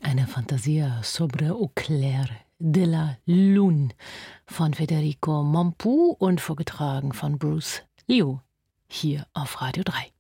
Eine Fantasia sobre o clair de la lune von Federico Mompou und vorgetragen von Bruce Liu hier auf Radio 3.